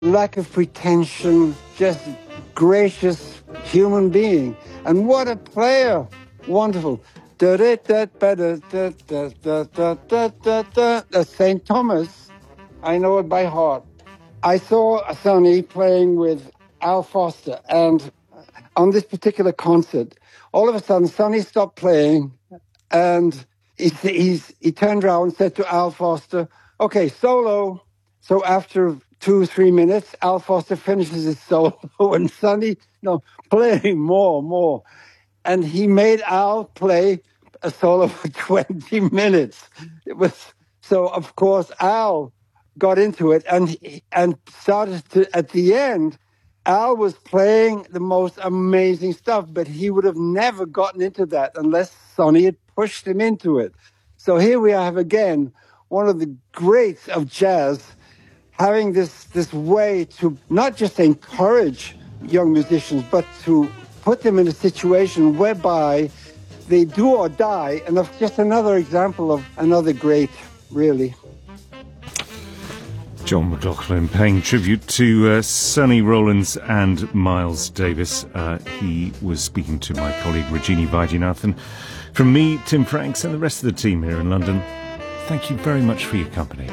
lack of pretension, just gracious human being. And what a player! Wonderful. St. Thomas, I know it by heart. I saw Sonny playing with Al Foster, and on this particular concert, all of a sudden, Sonny stopped playing, and he turned around and said to Al Foster, "Okay, solo." So after 2 or 3 minutes, Al Foster finishes his solo, and Sonny, playing more. And he made Al play a solo for 20 minutes. It was so, of course, Al got into it and started to, at the end, Al was playing the most amazing stuff, but he would have never gotten into that unless Sonny had pushed him into it. So here we have again one of the greats of jazz having this way to not just encourage young musicians, but to put them in a situation whereby they do or die. And that's just another example of another great, really. John McLaughlin paying tribute to Sonny Rollins and Miles Davis. He was speaking to my colleague Rajini Vaidyanathan. From me, Tim Franks, and the rest of the team here in London, thank you very much for your company.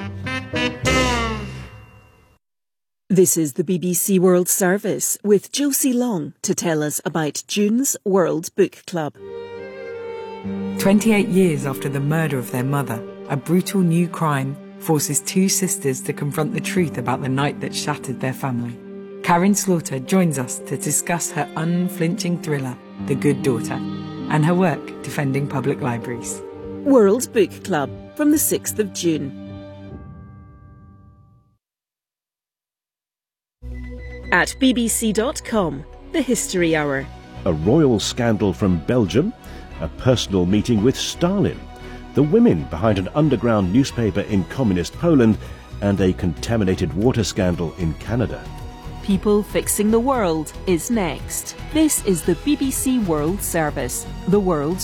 This is the BBC World Service with Josie Long to tell us about June's World Book Club. 28 years after the murder of their mother, a brutal new crime forces two sisters to confront the truth about the night that shattered their family. Karen Slaughter joins us to discuss her unflinching thriller, The Good Daughter, and her work defending public libraries. World Book Club from the 6th of June. At bbc.com, the History Hour. A royal scandal from Belgium, a personal meeting with Stalin, the women behind an underground newspaper in communist Poland, and a contaminated water scandal in Canada. People Fixing the World is next. This is the BBC World Service, the world's